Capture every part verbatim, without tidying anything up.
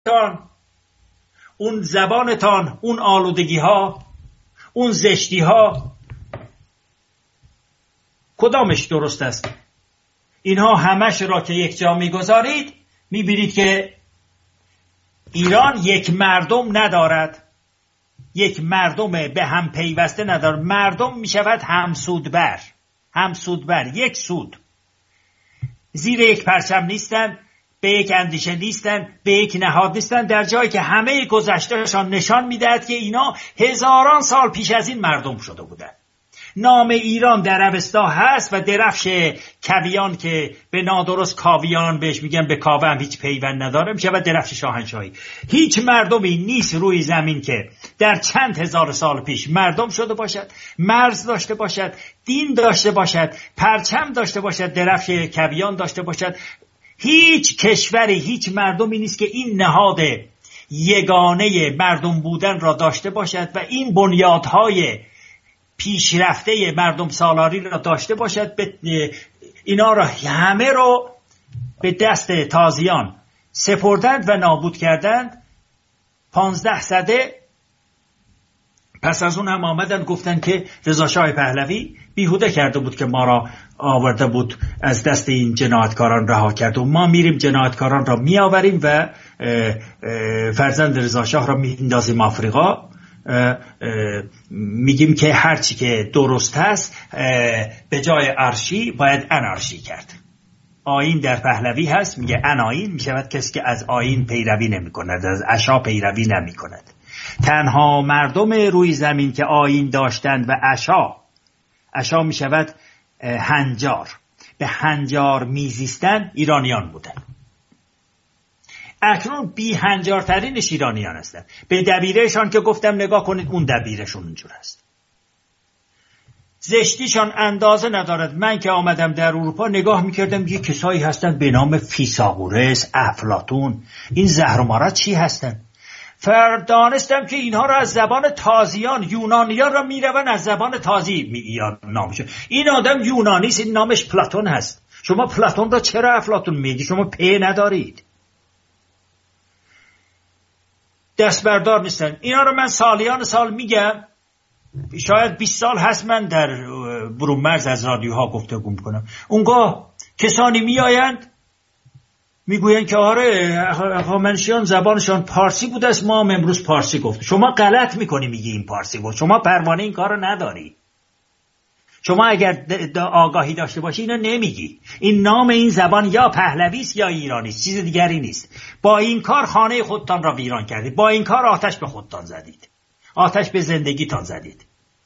اون زبانتان، اون آلودگی ها، اون زشتی ها، کدامش درست است؟ اینها همش را که یک جا میگذارید میبینید که ایران یک مردم ندارد، یک مردم به هم پیوسته ندارد. مردم میشود همسودبر، همسودبر، یک سود، زیر یک پرچم نیستن، به یک اندیشه نیستن، به یک نهاد نیستن، در جایی که همه گذشتهشان نشان میدهد که اینا هزاران سال پیش از این مردم شده بودند. نام ایران در اوستا هست و درفش کویان که به نادرست کاویان بهش میگن، به کاوه هم هیچ پیوند نداره، میشه و درفش شاهنشاهی. هیچ مردمی نیست روی زمین که در چند هزار سال پیش مردم شده باشد، مرز داشته باشد، دین داشته باشد، پرچم داشته باشد، درفش کویان داشته باشد. هیچ کشوری، هیچ مردمی نیست که این نهاد یگانه مردم بودن را داشته باشد و این بنیادهای پیشرفته مردم سالاری را داشته باشد. اینا را همه رو به دست تازیان سپردند و نابود کردند. پانزده سده پس از اون هم آمدن گفتن که رضا شاه پهلوی بیهوده کرده بود که ما را آورده بود از دست این جنایتکاران رها کرد و ما میریم جنایتکاران را میآوریم و فرزند رضا شاه را میندازیم آفریقا. اه اه میگیم که هرچی که درست هست به جای ارشی باید انارشی کرد. آیین در پهلوی هست، میگه اناین میشود کسی که از آیین پیروی نمی کند، از عشا پیروی نمی کند. تنها مردم روی زمین که آیین داشتند و عشا عشا میشود هنجار، به هنجار میزیستند، ایرانیان بودند. اکنون بی هنجارترینش ایرانیان هستند. به دبیرهشان که گفتم نگاه کنید، اون دبیرشون اونجور هست. زشتیشان اندازه ندارد. من که آمدم در اروپا نگاه میکردم یه کسایی هستن به نام فیثاغورس، افلاطون، این زهر و مارد چی هستن؟ فردانستم که اینها را از زبان تازیان، یونانیان را میرون از زبان تازی می نامشون. این آدم یونانیست، این نامش پلاتون هست. شما پلاتون را چرا افلاطون میگی؟ شما پی ندارید. دست بردار نیستن. اینا رو من سالیان سال میگم، شاید بیست سال هست من در برون مرز از رادیوها گفتگو میکنم. اونگاه کسانی میآیند میگویند که آره هخامنشیان زبانشان پارسی بود است، ما هم امروز پارسی گفت. شما غلط میکنی میگی این پارسی بود. شما پروانه این کار رو نداری. شما اگر آگاهی داشته باشی اینو نمیگی. این نام این زبان یا پهلوی است یا ایرانی است، چیز دیگری نیست. با این کار خانه خودتان را ویران کردید. با این کار آتش به خودتان زدید. آتش به زندگیتان زدید.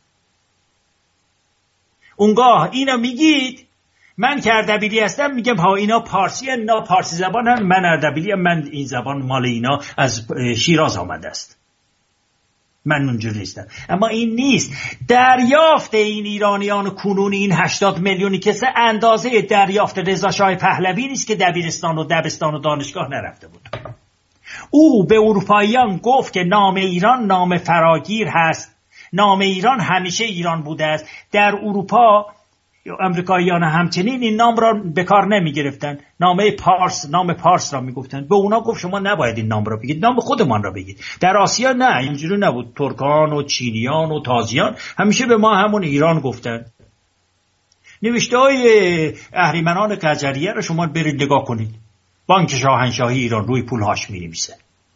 اونگاه اینو میگید. من که اردبیلی هستم میگم ها اینا پارسی هن، اینا پارسی زبان هم، من اردبیلی هم، من این زبان مال اینا از شیراز آمده است. من اونجور نیستم. اما این نیست. دریافت این ایرانیان کنونی، این هشتاد میلیونی کسه، اندازه دریافت رضا شاه پهلوی نیست که دبیرستان و دبستان و دانشگاه نرفته بود. او به اروپاییان گفت که نام ایران نام فراگیر هست. نام ایران همیشه ایران بوده است. در اروپا امریکاییان همچنین این نام را به کار نمی گرفتن. نامه پارس، نام پارس را می گفتن. به اونا گفت شما نباید این نام را بگید، نام خودمان را بگید. در آسیا نه، اینجوری نبود. ترکان و چینیان و تازیان همیشه به ما همون ایران گفتن. نوشته های اهریمنان قجریه را شما برید نگاه کنید. بانک شاهنشاهی ایران روی پولهاش می نویسه.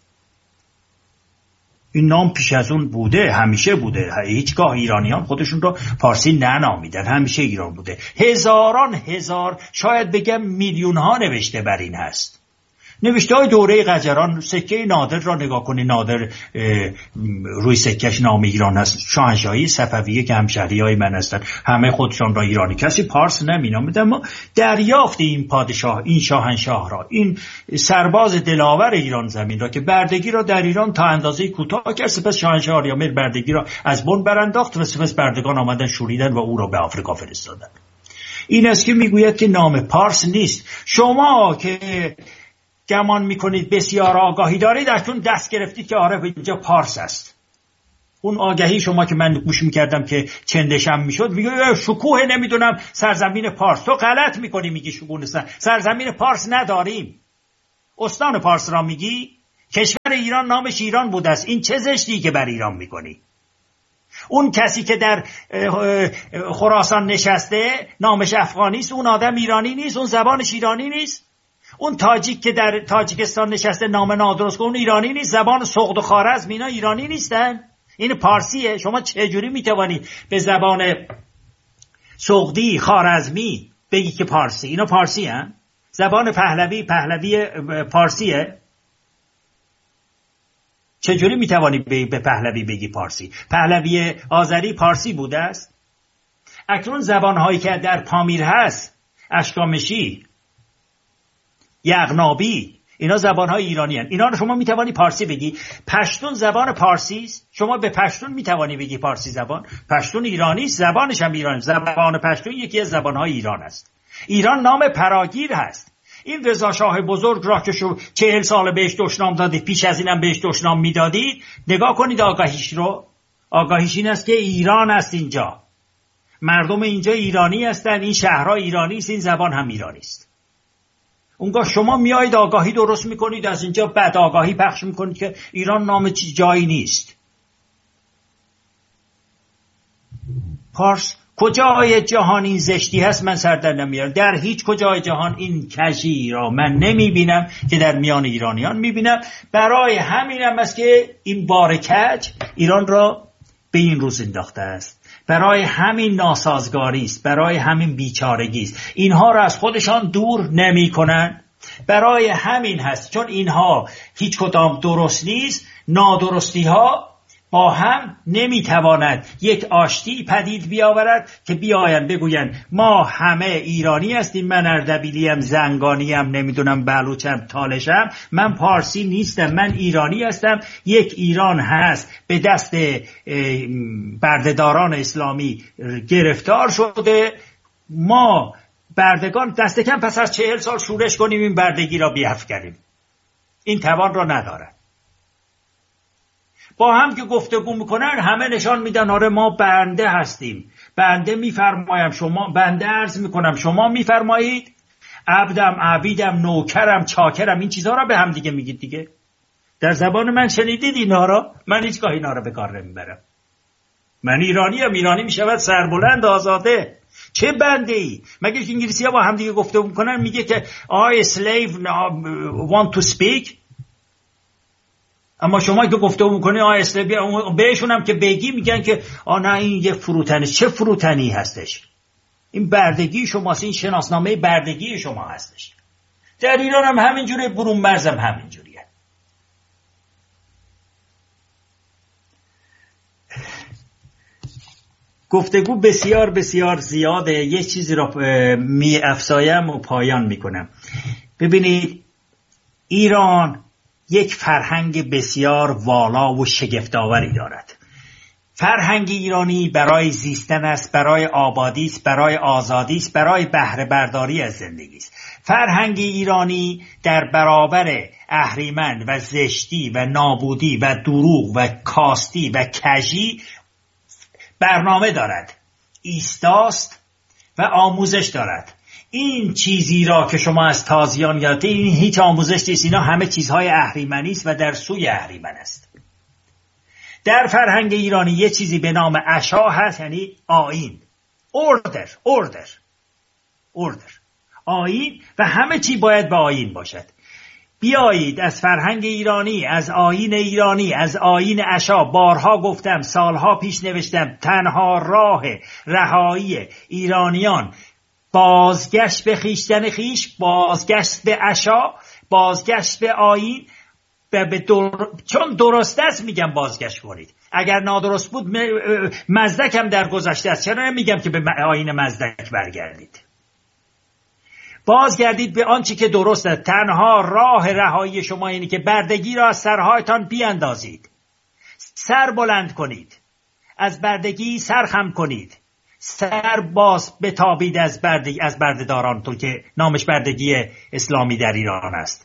این نام پیش از اون بوده، همیشه بوده. هیچگاه ایرانیان خودشون رو فارسی ننامیدن، همیشه ایران بوده. هزاران هزار، شاید بگم میلیون ها نوشته بر این هست. نوشته های دوره قجران، سکه نادر را نگاه کنی. نادر روی سکهش نام ایران هست. شاهنشاهی صفویه که همشهری های من هستن، همه خودشان را ایرانی، کسی پارس نمی نامید. اما دریافت این پادشاه، این شاهنشاه را، این سرباز دلاور ایران زمین را که بردگی را در ایران تا اندازه کوتاه کرد، سپس شاهنشاه آریامر بردگی را از بن برانداخت و سپس بردگان آمدن شوریدن و او را به آفریقا فرستادن. این است که میگوید که نام پارس نیست. شما که گمان میکنید بسیار آگاهی دارید، اکنون دست گرفتید که آره اینجا پارس است. اون آگاهی شما که من گوش میکردم که چندشم میشد، میگه شکوه نمیدونم سرزمین پارس. تو غلط میکنی میگی شکوه نیست. سرزمین پارس نداریم. استان پارس را میگی؟ کشور ایران نامش ایران بوده است. این چه زشتی که بر ایران میکنی؟ اون کسی که در خراسان نشسته نامش افغانی است، اون آدم ایرانی نیست؟ اون زبانش ایرانی نیست؟ اون تاجیک که در تاجیکستان نشسته نام نادرست که اون ایرانی نیست؟ زبان سغد و خوارزم اینا ایرانی نیستن؟ این پارسیه. شما چجوری میتوانی به زبان سغدی خوارزمی بگی که پارسی؟ اینا پارسی هن؟ زبان پهلوی پهلوی پارسیه؟ چجوری میتوانی به پهلوی بگی پارسی؟ پهلوی آذری پارسی بوده است؟ اکنون زبانهایی که در پامیر هست، اشکامشی، یغنابی، اینا زبانهای ایرانی هستند. اینا رو شما میتوانی پارسی بگی؟ پشتون زبان پارسی است. شما به پشتون میتوانی بگی پارسی زبان؟ پشتون ایرانی است، زبانش هم ایرانی. زبان پشتون یکی از زبانهای ایران است. ایران نام پراگیر هست. این رضا شاه بزرگ را که شو چهل سال بهش دشنام دادید، پیش از اینم بهش دشنام میدادید، نگاه کنید آگاهیش رو. آگاهیش این است که ایران است اینجا، مردم اینجا ایرانی هستند، این شهرها ایرانی است، این زبان هم ایرانی است. اونگاه شما میایید آگاهی درست میکنید، از اینجا بد آگاهی پخش میکنید که ایران نام چی جایی نیست. پارس کجای جهان این زشتی هست من سر در نمیارم. در هیچ کجای جهان این کژی را من نمیبینم که در میان ایرانیان میبینم. برای همینم است که این بار کج ایران را به این روز انداخته است. برای همین ناسازگاری است، برای همین بیچارگی است. اینها را از خودشان دور نمی کنن. برای همین هست، چون اینها هیچ کدام درست نیست. نادرستی ها با هم نمیتواند یک آشتی پدید بیاورد که بیاین بگوین ما همه ایرانی هستیم، من اردبیلیم، زنگانیم، نمیدونم بلوچم، تالشم، من پارسی نیستم، من ایرانی هستم. یک ایران هست به دست بردهداران اسلامی گرفتار شده. ما بردگان دست کم پس از چهل سال شورش کنیم این بردگی را بیفکنیم. این توان را ندارد. با هم که گفتگو میکنن همه نشان میدن آره ما بنده هستیم، بنده میفرمایم شما، بنده عرض میکنم شما میفرمایید، عبدم، عبیدم، نوکرم، چاکرم، این چیزها را به هم دیگه میگید دیگه. در زبان من شنیدید اینا را؟ من هیچگاه اینا را به کار نمیبرم. من ایرانیم، ایرانی میشود سربلند آزاده. چه بنده ای؟ مگه انگلیسی ها با هم دیگه گفتگو میکنن میگه که I slave want to speak، اما شما که گفتگو میکنی آ اسلبی بهشون هم که بگی میگن که آ نه این یه فروتنی. چه فروتنی هستش؟ این بردگی شماست، این شناسنامه بردگی شما هستش. در ایران هم همینجوره، برون مرز هم همینجوریه. گفتگو بسیار بسیار زیاده. یه چیزی را می افزایم و پایان میکنم. ببینید ایران یک فرهنگ بسیار والا و شگفت‌آوری دارد. فرهنگ ایرانی برای زیستن است، برای آبادی است، برای آزادی است، برای بهره برداری از زندگی است. فرهنگ ایرانی در برابر اهریمن و زشتی و نابودی و دروغ و کاستی و کژی برنامه دارد، ایستاست و آموزش دارد. این چیزی را که شما از تازیان یادید، این هیچ آموزش نیست، اینا همه چیزهای اهریمنی است و در سوی اهریمن است. در فرهنگ ایرانی یه چیزی به نام عشا هست، یعنی آیین، اوردر، اوردر، اوردر، آیین، و همه چی باید به آیین باشد. بیایید از فرهنگ ایرانی، از آیین ایرانی، از آیین عشا، بارها گفتم، سالها پیش نوشتم، تنها راه رهایی ایرانیان بازگشت به خیشتن خیش، بازگشت به عشا، بازگشت به آیین، به در... چون درست است میگم بازگشت کنید. اگر نادرست بود مزدک هم در گذشته است، چرا نمیگم که به آیین مزدک برگردید؟ بازگردید به آنچه که درست است. تنها راه رهایی شما اینه که بردگی را از سرهایتان بیاندازید، سر بلند کنید، از بردگی سر خم کنید، سر باز بتابید از بردگی، از بردهداران تو که نامش بردگی اسلامی در ایران است.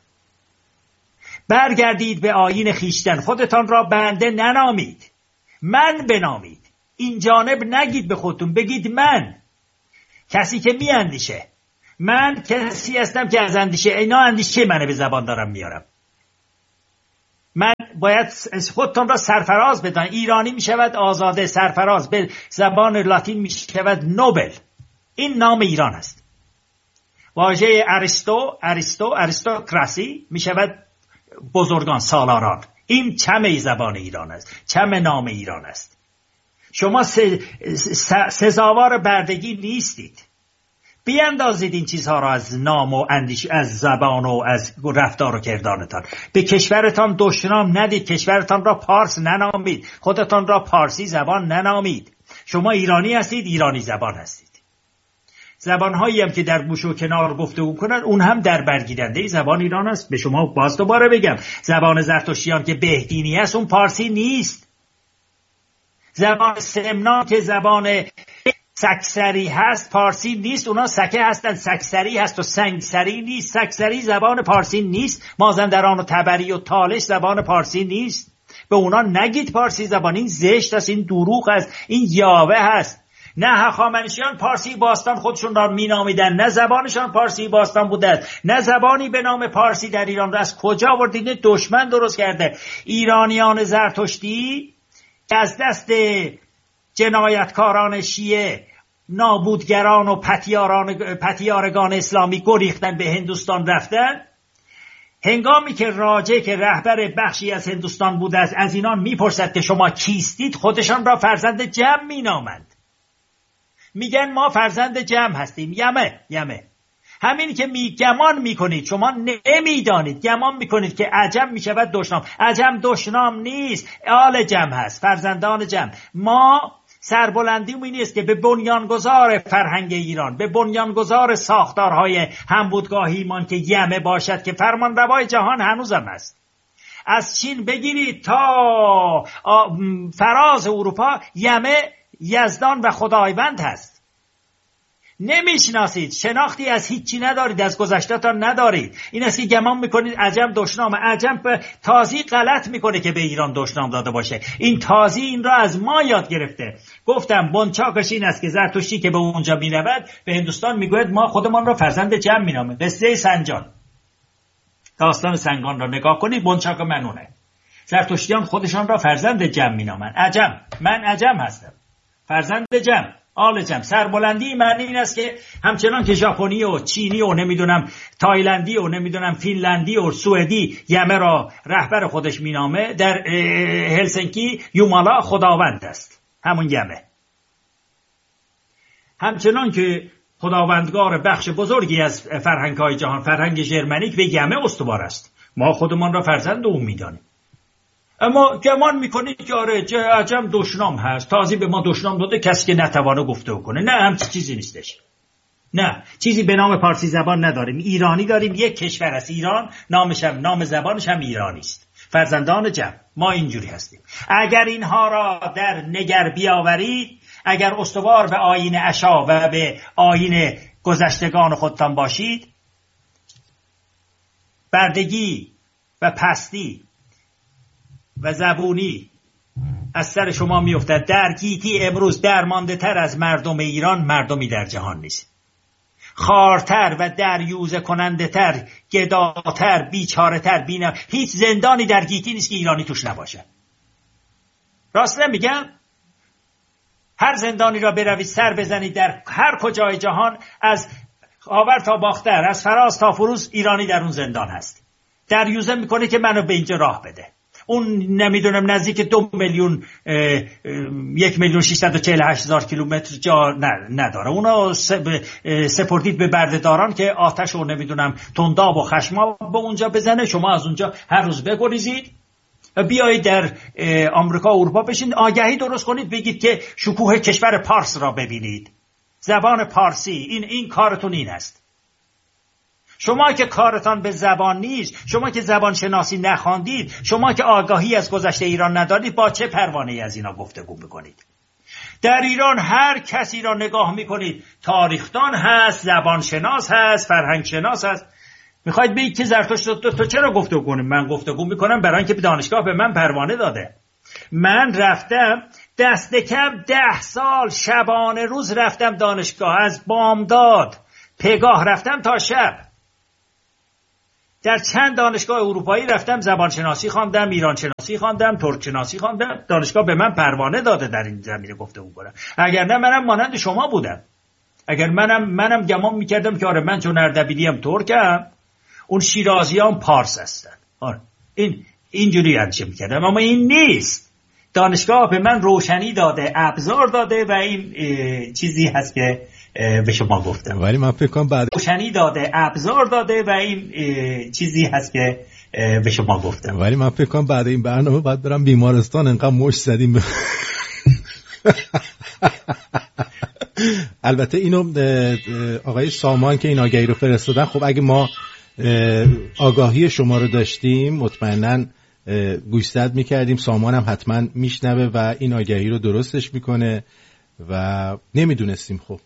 برگردید به آیین خیشتن، خودتان را بنده ننامید، من بنامید. این جانب نگید به خودتون، بگید من، کسی که می اندیشه. من کسی هستم که از اندیشه، اینا اندیشه منه به زبان دارم میارم. من باید خودتون را سرفراز بدانید. ایرانی می شود آزاده، سرفراز، به زبان لاتین می شود نوبل. این نام ایران است. واژه اریستو، اریستو، اریستوکراسی می شود بزرگان، سالاران. این چم زبان ایران است، چم نام ایران است. شما سزاوار بردگی نیستید. بیاندازید این چیزها را از نام و اندیش، از زبان و از رفتار و کردارتان. به کشورتان دشنام ندید، کشورتان را پارس ننامید، خودتان را پارسی زبان ننامید. شما ایرانی هستید، ایرانی زبان هستید. زبانهایی هم که در گوش و کنار گفتگو کنند، اون هم در برگیرنده زبان ایران است. به شما باز دوباره بگم، زبان زرتشتیان که بهدینی است، اون پارسی نیست. زبان سمنان که زبان سکسری هست، پارسی نیست. اونا سکه هستن، سکسری هست و سنگسری نیست. سکسری زبان پارسی نیست. مازندران و تبری و تالش زبان پارسی نیست. به اونا نگید پارسی زبان. این زشت است، این دروغ است، این یاوه هست. نه هخامنشیان پارسی باستان خودشون را می نامیدن، نه زبانشان پارسی باستان بوده، نه زبانی به نام پارسی در ایران را از کجا آوردید؟ دشمن درست کرده. ایرانیان زرتشتی که از دست جنایتکاران شیعه، نابودگران و پتیاران پتیارگان اسلامی گریختن به هندوستان رفتن. هنگامی که راجع که رهبر بخشی از هندوستان بوده است از اینان میپرسد که شما کیستید، خودشان را فرزند جم مینامند. میگن ما فرزند جم هستیم. یمه یمه همین که می گمان میکنید، شما نمیدانید، گمان میکنید که عجم میشود دشنام. عجم دشنام نیست، آل جم هست، فرزندان جم. ما سربلندی این است که به بنیانگذار فرهنگ ایران، به بنیانگذار ساختارهای همبودگاهی ایمان که یمه باشد، که فرمانروای جهان هنوزم است. از چین بگیرید تا فراز اروپا، یمه یزدان و خدایوند هست. نمیشناسید، شناختی از هیچی ندارید، از گذشته‌تان ندارید. این است که گمان میکنید عجم دشنام. عجم تازی غلط میکنه که به ایران دشنام داده باشه. این تازی این را از ما یاد گرفته. گفتم بنچاکش این است که زرتشتی که به اونجا میرود به هندوستان میگوید ما خودمان را فرزند جم مینامیم. قصه سنجان، داستان سنگان را نگاه کنید، بنچاک منونه. زرتشتیان خودشان را فرزند جم مینامند. عجم، من عجم هستم، فرزند جم، آل جم. سربلندی معنی این است که همچنان که ژاپنی و چینی و نمیدونم تایلندی و نمیدونم فینلندی و سوئدی یمه را رهبر خودش مینامه، در هلسینکی یومالا خداوند است، همون یمه. همچنان که خداوندگار بخش بزرگی از فرهنگ‌های جهان، فرهنگ ژرمنیک، به یمه استوار است. ما خودمان را فرزند او میدانیم. اما گمان میکنید که آره عجم دشنام هست، تازی به ما دشنام داده، کسی که نتوانه گفته کنه. نه، همچی چیزی نیستش. نه، چیزی به نام پارسی زبان نداریم. ایرانی داریم، یک کشور است ایران، نامش هم، نام زبانش هم ایرانی است. فرزندان جم، ما اینجوری هستیم. اگر اینها را در نگر بیاورید، اگر استوار به آیین عشا و به آیین گذشتگان خودتان باشید، بردگی و پستی و زبونی از سر شما میافتد. در گیتی امروز درمانده تر از مردم ایران مردمی در جهان نیست. خارتر و دریوزه کننده تر، گداتر، بیچاره تر، بینا هیچ زندانی در گیتی نیست که ایرانی توش نباشه. راست نمیگم؟ هر زندانی را بروید سر بزنید در هر کجای جهان، از خاور تا باختر، از فراز تا فروز، ایرانی در اون زندان هست. دریوزه میکنه که منو به اینجا راه بده. اون نمیدونم نزدیک دو میلیون یک میلیون ششصد و چهل و هشت هزار کیلومتر جا نداره. اونا سپردید به بردهداران که آتش و نمیدونم تنداب و خشماب به اونجا بزنه. شما از اونجا هر روز بگریزید، بیایید در آمریکا و اروپا بشین، آگهی درست کنید، بگید که شکوه کشور پارس را ببینید، زبان پارسی. این این کارتون این است. شما که کارتان به زبان نیست، شما که زبان شناسی نخواندید، شما که آگاهی از گذشته ایران ندارید، با چه پروانه‌ای از اینا گفتگو میکنید؟ در ایران هر کسی را نگاه میکنید، تاریخدان هست، زبان شناس هست، فرهنگ شناس هست. میخواید بگید که زرتشت تو, تو چرا گفتگو کنیم؟ من گفتگو میکنم برای اینکه دانشگاه به من پروانه داده. من رفتم دست کم ده سال شبانه روز رفتم دانشگاه، از بامداد پگاه رفتم تا شب. در چند دانشگاه اروپایی رفتم، زبان شناسی خواندم، ایران شناسی خواندم، ترک شناسی خواندم. دانشگاه به من پروانه داده در این زمینه گفتگو کنم. اگر نه منم مانند شما بودم. اگر منم منم گمان میکردم که آره من چون اردبیلیم ترکم، اون شیرازیان پارس هستن. آره این اینجوری اندیشه میکردم، اما این نیست. دانشگاه به من روشنی داده، ابزار داده و این چیزی هست که به شما گفتم. ولی من فکر کنم بعد روشنی داده، ابزار داده و این چیزی هست که به شما گفتم. ولی من فکر کنم بعد این برنامه باید برم بیمارستان، انقدر مشت زدیم. البته اینو آقای سامان که این آگهی رو فرستادن، خب اگه ما آگاهی شما رو داشتیم مطمئناً گوشزد میکردیم. سامان هم حتما میشنوه و این آگهی رو درستش میکنه و نمیدونستیم. خب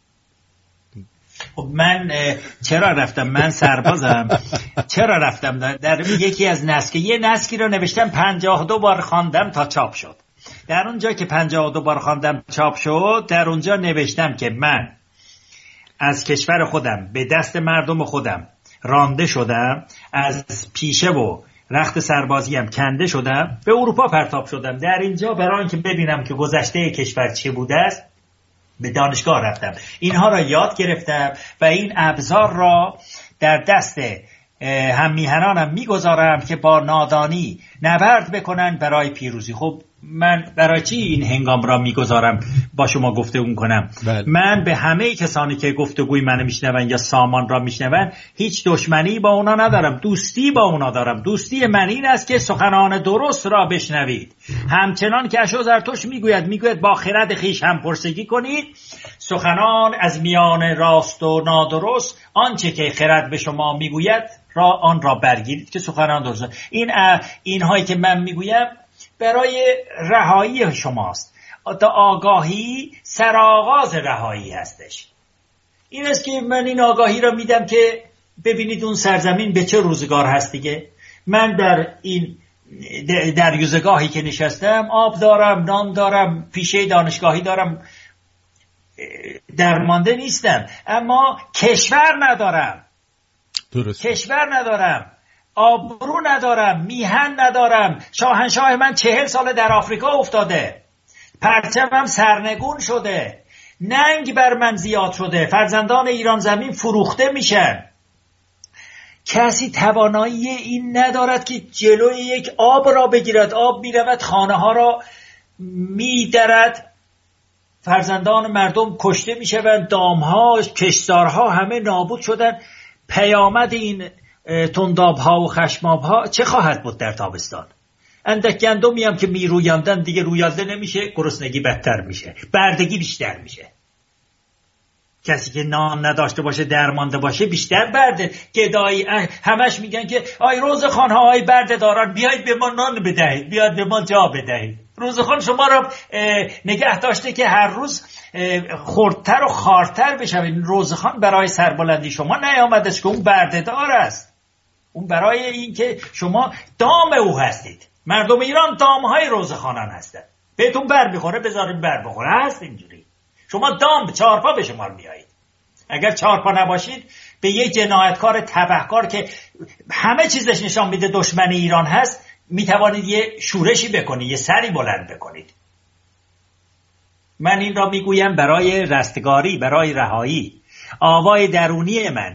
خب من چرا رفتم؟ من سربازم. چرا رفتم؟ در یکی از نسک یه نسکی رو نوشتم پنجاه و دو بار خواندم تا چاپ شد. در اونجا که پنجاه و دو بار خواندم چاپ شد، در اونجا نوشتم که من از کشور خودم به دست مردم خودم رانده شدم، از پیشه و رخت سربازیم کنده شدم، به اروپا پرتاب شدم. در اینجا برای اینکه ببینم که گذشته کشور چه بوده است به دانشگاه رفتم، اینها را یاد گرفتم و این ابزار را در دست هم میهنانم میگذارم که با نادانی نبرد بکنن برای پیروزی. خب من برای چی این هنگام را میگذارم با شما گفتگو کنم؟ بله. من به همه کسانی که گفتگوی منو میشنون یا سامان را میشنون هیچ دشمنی با اونا ندارم، دوستی با اونا دارم. دوستی من این است که سخنان درست را بشنوید، همچنان که اشو زرتشت میگوید میگوید با خرد خیش هم پرسگی کنید، سخنان از میان راست و نادرست، آنچه که خرد به شما میگوید را آن را برگیرید که سخنان درست. این اینهایی که من میگویم برای رهایی شماست. تا آگاهی سرآغاز رهایی هستش. این است که من این آگاهی را میدم که ببینید اون سرزمین به چه روزگار هست دیگه. من در این در یوزگاهی که نشستم آب دارم، نان دارم، پیشه دانشگاهی دارم، درمانده نیستم، اما کشور ندارم. درست. کشور ندارم، آبرو ندارم، میهن ندارم. شاهنشاه من چهل سال در آفریقا افتاده، پرچمم سرنگون شده، ننگ بر من زیاد شده، فرزندان ایران زمین فروخته میشن. کسی توانایی این ندارد که جلوی یک آب را بگیرد. آب میرود خانه ها را میدرد، فرزندان مردم کشته میشوند، دامها، کشتارها همه نابود شدن. پیامد این تنداب ها و خشماب ها چه خواهد بود در تابستان؟ اندک گندمی هم که می رویاندن دیگه رویانده نمیشه، گرسنگی بدتر میشه، بردگی بیشتر میشه. کسی که نان نداشته باشه، درمانده باشه، بیشتر برده. گدایی همش میگن که آی روزخوان ها، آی برده داران، بیایید به ما نان بدهید، بیاید به ما جا بدهید. روزخوان شما را نگه داشته که هر روز خردتر و خارتر بشوید. روزخوان برای سربلندی شما نیامده است که اون برده دار است، اون برای این که شما دام او هستید. مردم ایران دامهای روزخوانان هستند. بهتون بر میخوره بذارید بر بخوره، هست اینجوری. شما دام چهارپا به شما میایید. اگر چهارپا نباشید به یک جنایتکار تبهکار که همه چیزش نشان میده دشمن ایران هست میتوانید یه شورشی بکنید، یه سری بلند بکنید. من این را میگویم برای رستگاری، برای رهایی. آوای درونی من،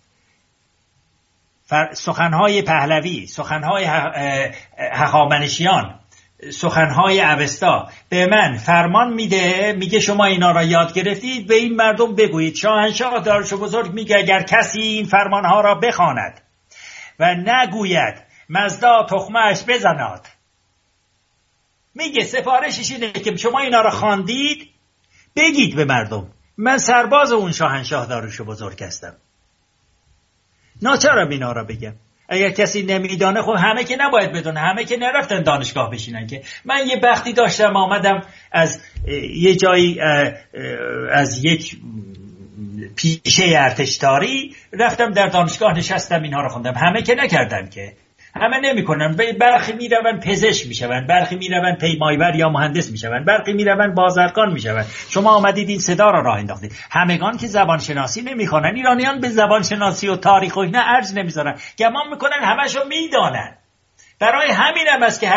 سخنهای پهلوی، سخنهای هخامنشیان، سخنهای اوستا به من فرمان میده، میگه شما اینا را یاد گرفتید، به این مردم بگویید. شاهنشاه دارش بزرگ میگه اگر کسی این فرمانها را بخواند و نگوید مزدا تخمه‌اش بزناد، میگه سفارشش اینه که شما اینا را خواندید، بگید به مردم من سرباز اون شاهنشاه دارش بزرگ هستم. ناچارم اینا را بگم. اگر کسی نمیدانه، خب همه که نباید بدونه، همه که نرفتن دانشگاه بشینن که. من یه بختی داشتم آمدم از یه جایی، از یک پیشه ارتشداری رفتم در دانشگاه نشستم اینها رو خوندم. همه که نکردن که. همه نمیکنن. برخی میروند پزشک میشوند، برخی میروند پیمایور یا مهندس میشوند، برخی میروند بازرگان میشوند. شما آمدید این صدا را راه انداختید. همگان که زبان شناسی نمیخوانن. ایرانیان به زبان شناسی و تاریخ و اینا ارج نمیذارن، گمان میکنن همشو میدانن. برای همین هم است که